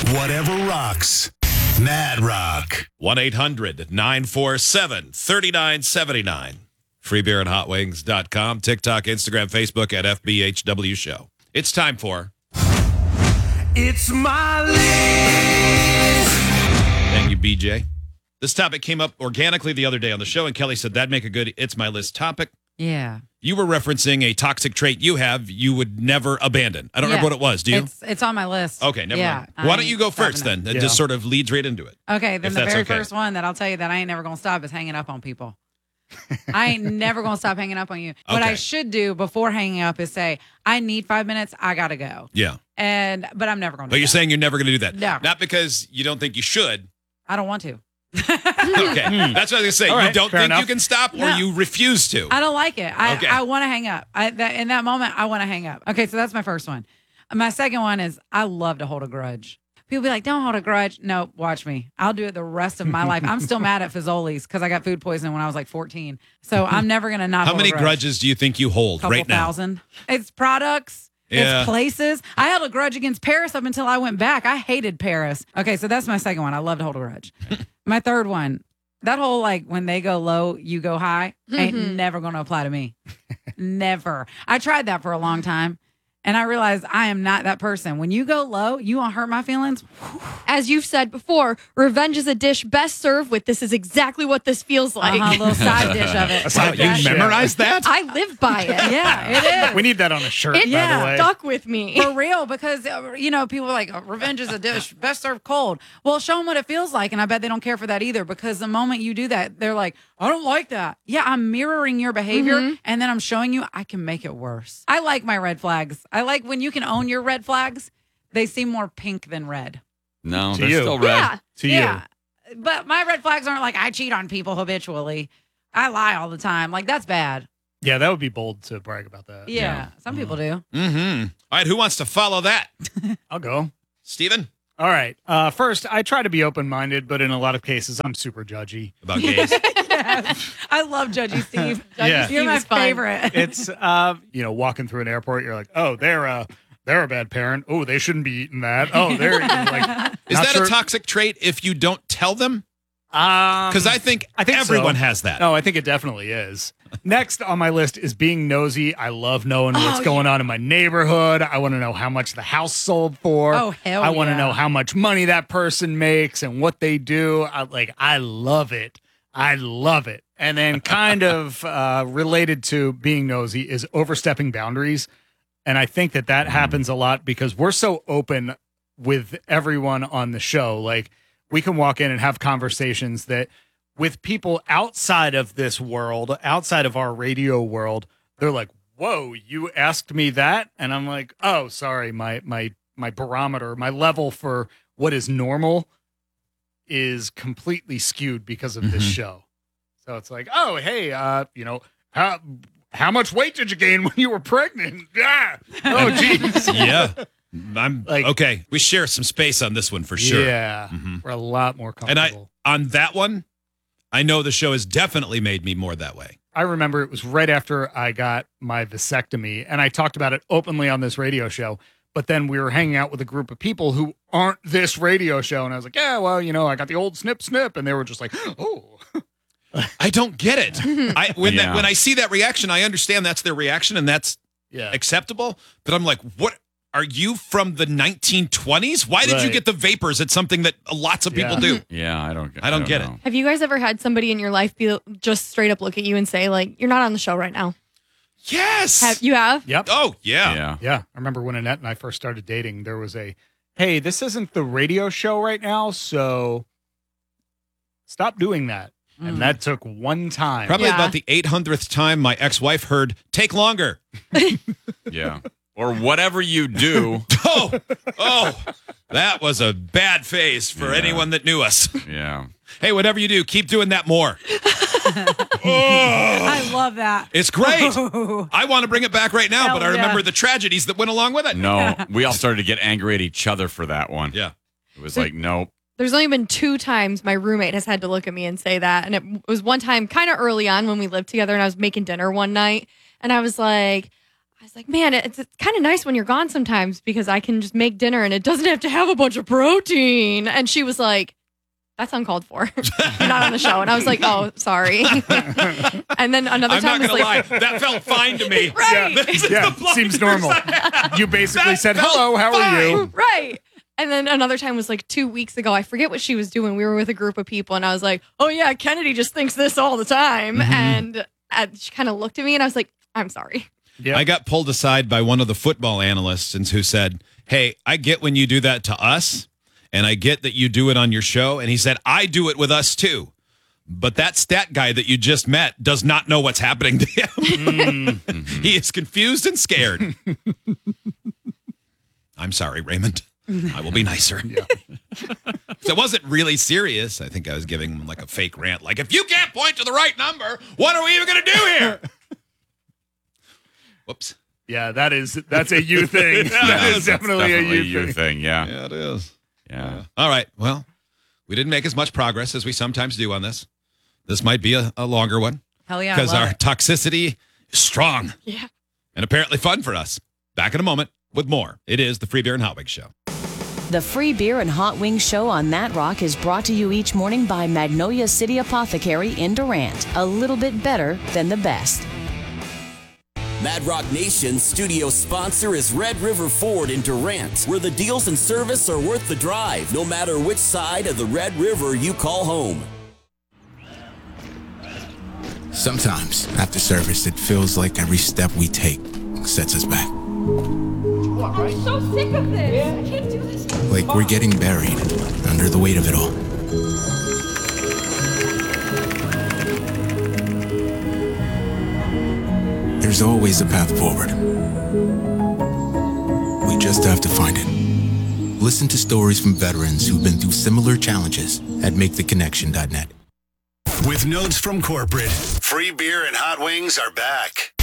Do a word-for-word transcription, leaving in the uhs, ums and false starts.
Whatever rocks. Mad Rock. one eight hundred nine four seven three nine seven nine. free beer and hot wings dot com. TikTok, Instagram, Facebook at F B H W Show. It's time for... It's my list. Thank you, B J. This topic came up organically the other day on the show, and Kelly said that'd make a good It's My List topic. Yeah. You were referencing a toxic trait you have you would never abandon. I don't Yeah. remember what it was. Do you? It's, it's on my list. Okay, never yeah, mind. Why I don't you ain't go stopping first it. then? It Yeah. just sort of leads right into it. Okay, then If the that's very okay. first one that I'll tell you that I ain't never going to stop is hanging up on people. I ain't never going to stop hanging up on you. What Okay. I should do before hanging up is say, I need five minutes. I got to go. Yeah. And, but I'm never going to But you're saying you're never going to do that. No. Not because you don't think you should. I don't want to. Okay. That's what I was going to say. All you right, don't fair think you enough. can stop or No. you refuse to. I don't like it. I, Okay. I want to hang up. I, that, in that moment, I want to hang up. Okay, so that's my first one. My second one is I love to hold a grudge. People be like, don't hold a grudge. No, watch me. I'll do it the rest of my life. I'm still mad at Fazoli's because I got food poisoning when I was like fourteen. So I'm never going to not How hold many a grudge. grudges do you think you hold Couple right now? thousand. It's products. Yeah. It's places. I held a grudge against Paris up until I went back. I hated Paris. Okay, so that's my second one. I love to hold a grudge. My third one, that whole like when they go low, you go high, ain't never going to apply to me. Never. I tried that for a long time. And I realized I am not that person. When you go low, you won't hurt my feelings. As you've said before, revenge is a dish best served with this is exactly what this feels like. Uh-huh, a little side dish of it. Wow, Like you that. Memorized that? I live by it. Yeah, it is. We need that on a shirt, It by Yeah. the way. stuck with me. For real, because, uh, you know, people are like, oh, revenge is a dish, best served cold. Well, show them what it feels like, and I bet they don't care for that either, because the moment you do that, they're like, I don't like that. Yeah, I'm mirroring your behavior, and then I'm showing you I can make it worse. I like my red flags. I like when you can own your red flags. They seem more pink than red. No, To they're you. still red. Yeah. To Yeah. But my red flags aren't like I cheat on people habitually. I lie all the time. Like, that's bad. you. Yeah, that would be bold to brag about that. Yeah, some people do. Mm-hmm. All right, who wants to follow that? I'll go. Steven? All right. Uh, first, I try to be open-minded, but in a lot of cases, I'm super judgy. About gays. I love Judgy Steve. Yeah. You're Steve my is fun. favorite. It's, uh, you know, walking through an airport, you're like, oh, they're a, they're a bad parent. Oh, they shouldn't be eating that. Oh, they're like, Is not that sure- a toxic trait if you don't tell them? Um, Because I think, I think everyone so. has that. No, I think it definitely is. Next on my list is being nosy. I love knowing what's Oh, going on in my neighborhood. I want to know how much the house sold for. Oh, hell I want to yeah. know how much money that person makes and what they do. I, like, I love it. I love it. And then kind of uh, related to being nosy is overstepping boundaries. And I think that that happens a lot because we're so open with everyone on the show. Like, we can walk in and have conversations that with people outside of this world, outside of our radio world, they're like, whoa, you asked me that? And I'm like, oh, sorry, my my my barometer, my level for what is normal is completely skewed because of this Mhm. show. So it's like, oh, hey, uh, you know, how how much weight did you gain when you were pregnant? Ah! Oh, geez. Yeah. I'm Like- okay. We share some space on this one for sure. Yeah, Mhm. we're a lot more And I, comfortable. on that one, I know the show has definitely made me more that way. I remember it was right after I got my vasectomy, and I talked about it openly on this radio show. But then we were hanging out with a group of people who aren't this radio show, and I was like, "Yeah, well, you know, I got the old snip snip," and they were just like, "Oh, I don't get it. I when Yeah. that, when I see that reaction, I understand that's their reaction and that's yeah." acceptable. But I'm like, what? Are you from the nineteen twenties? Why did you Right. get the vapors at something that lots of people Yeah. do? Yeah, I don't. I don't get it. know. Have you guys ever had somebody in your life be just straight up look at you and say, like, you're not on the show right now? Yes. Have you have? Yep. oh yeah. Yeah. Yeah. I remember when Annette and I first started dating, there was a, "Hey, this isn't the radio show right now, so stop doing that." Mm. And that took one time. Probably Yeah. about the eight hundredth time my ex-wife heard, "Take longer." Yeah. Or whatever you do. Oh, oh, that was a bad phase for Yeah. anyone that knew us. Yeah. Hey, whatever you do, keep doing that more. I love that. It's great. I want to bring it back right now, Hell but I remember yeah. the tragedies that went along with it. No, we all started to get angry at each other for that one. Yeah. It was like, nope. There's only been two times my roommate has had to look at me and say that. And it was one time kind of early on when we lived together and I was making dinner one night. And I was like, I was like, man, it's, it's kind of nice when you're gone sometimes because I can just make dinner and it doesn't have to have a bunch of protein. And she was like, that's uncalled for. You're not on the show. And I was like, oh, sorry. And then another I'm time not was gonna like, lie, that felt fine to me. right. This is Yeah, the blunder seems normal. side. You basically That said, felt hello, how are you? fine. Right. And then another time was like two weeks ago. I forget what she was doing. We were with a group of people and I was like, oh yeah, Kennedy just thinks this all the time. Mm-hmm. And uh, she kind of looked at me and I was like, I'm sorry. Yeah. I got pulled aside by one of the football analysts and who said, hey, I get when you do that to us, and I get that you do it on your show. And he said, I do it with us too. But that stat guy that you just met does not know what's happening to him. Mm-hmm. He is confused and scared. I'm sorry, Raymond. I will be nicer. Yeah. So it wasn't really serious. I think I was giving him like a fake rant. Like, if you can't point to the right number, what are we even going to do here? Whoops. Yeah, that is that's a you thing. Yeah, that that's is definitely, Definitely a you thing. thing. Yeah. Yeah, it is. Yeah. All right. Well, we didn't make as much progress as we sometimes do on this. This might be a, a longer one Hell yeah. I because love our it. toxicity is strong Yeah. and apparently fun for us. Back in a moment with more. It is the Free Beer and Hot Wings Show. The Free Beer and Hot Wings Show on That Rock is brought to you each morning by Magnolia City Apothecary in Durant. A little bit better than the best. Mad Rock Nation's studio sponsor is Red River Ford in Durant, where the deals and service are worth the drive, no matter which side of the Red River you call home. Sometimes, after service, it feels like every step we take sets us back. I'm so sick of this. I can't do this. Like we're getting buried under the weight of it all. There's always a path forward. We just have to find it. Listen to stories from veterans who've been through similar challenges at make the connection dot net. With notes from corporate, Free Beer and Hot Wings are back.